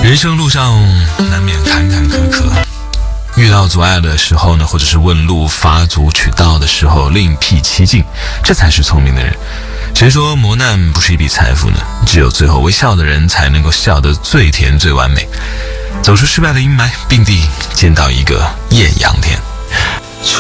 人生路上难免坎坎坷坷，遇到阻碍的时候呢，或者是问路发足取道的时候，另辟蹊径，这才是聪明的人。谁说磨难不是一笔财富呢？只有最后微笑的人才能够笑得最甜最完美，走出失败的阴霾，并地见到一个艳阳天。